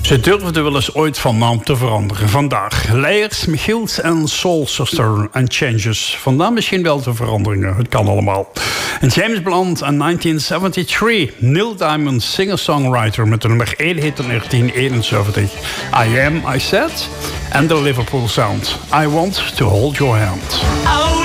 Ze durfden wel eens ooit van naam te veranderen. Vandaag Leijers, Michiels en Soul Sister en Changes. Vandaar misschien wel de veranderingen. Het kan allemaal. En James Blunt in 1973. Neil Diamond, singer-songwriter met de nummer 1 hit in 1971. I Am, I Said. En de Liverpool Sound. I Want to Hold Your Hand.